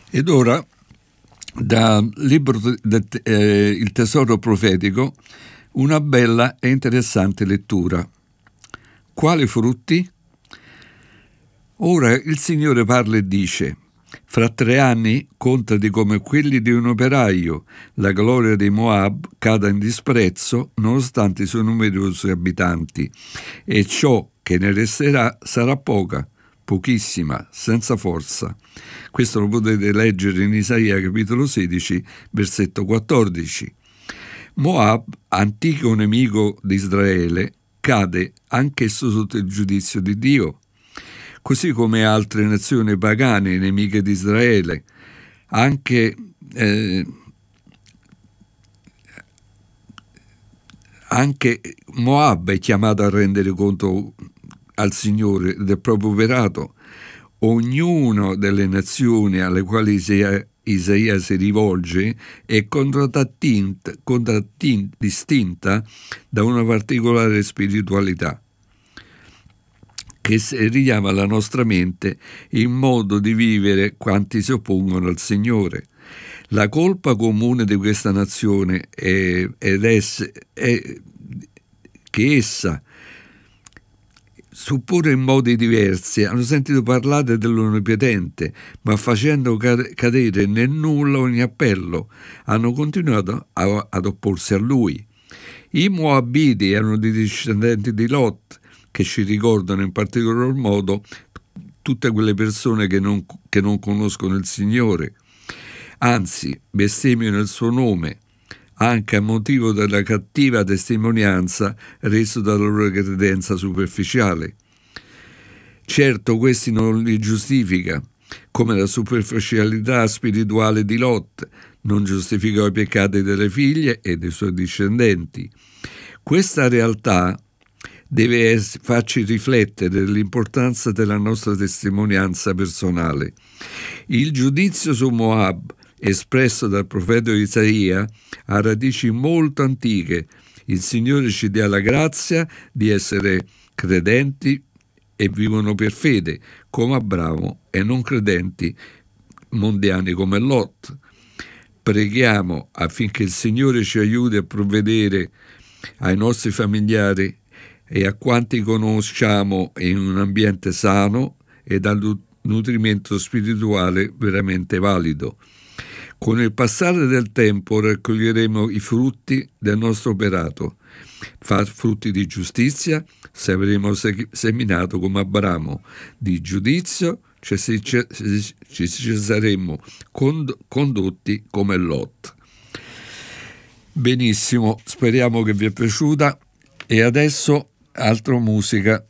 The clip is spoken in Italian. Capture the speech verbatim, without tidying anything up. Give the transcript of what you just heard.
Ed ora, dal libro de, eh, Il tesoro profetico, una bella e interessante lettura. Quali frutti? Ora il Signore parla e dice: fra tre anni, contati come quelli di un operaio, la gloria di Moab cada in disprezzo, nonostante i suoi numerosi abitanti, e ciò che ne resterà sarà poca, pochissima, senza forza. Questo lo potete leggere in Isaia capitolo sedici, versetto quattordici. Moab, antico nemico di Israele, cade anch'esso sotto il giudizio di Dio, così come altre nazioni pagane nemiche di Israele. Anche, eh, anche Moab è chiamato a rendere conto al Signore del proprio operato. Ognuna delle nazioni alle quali Isaia, Isaia si rivolge è contraddistinta, contraddistinta da una particolare spiritualità che richiama la nostra mente il modo di vivere quanti si oppongono al Signore. La colpa comune di questa nazione è, ed è, è che essa, suppure in modi diversi, hanno sentito parlare dell'Onnipotente, ma facendo cadere nel nulla ogni appello, hanno continuato a, ad opporsi a Lui. I Moabiti erano dei discendenti di Lot, che ci ricordano in particolar modo tutte quelle persone che non, che non conoscono il Signore, anzi bestemmiano il suo nome, anche a motivo della cattiva testimonianza resa dalla loro credenza superficiale. Certo, questi non li giustifica, come la superficialità spirituale di Lot non giustificò i peccati delle figlie e dei suoi discendenti. Questa realtà deve farci riflettere dell'importanza della nostra testimonianza personale. Il giudizio su Moab, espresso dal profeta Isaia, ha radici molto antiche. Il Signore ci dia la grazia di essere credenti e vivono per fede, come Abramo, e non credenti mondiani come Lot. Preghiamo affinché il Signore ci aiuti a provvedere ai nostri familiari e a quanti conosciamo in un ambiente sano e dal nutrimento spirituale veramente valido. Con il passare del tempo raccoglieremo i frutti del nostro operato, frutti di giustizia, se avremo seminato come Abramo, di giudizio ci, ci, ci, ci saremmo condotti come Lot. Benissimo, speriamo che vi è piaciuta, e adesso altra musica